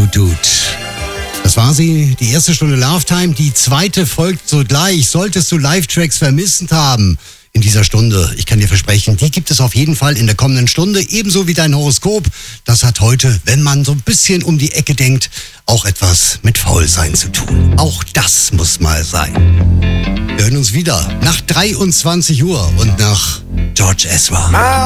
Dude. Das war sie, die erste Stunde Love Time. Die zweite folgt sogleich. Solltest du Live-Tracks vermisst haben in dieser Stunde, ich kann dir versprechen, die gibt es auf jeden Fall in der kommenden Stunde. Ebenso wie dein Horoskop. Das hat heute, wenn man so ein bisschen um die Ecke denkt, auch etwas mit Faulsein zu tun. Auch das muss mal sein. Wir hören uns wieder nach 23 Uhr und nach George Ezra.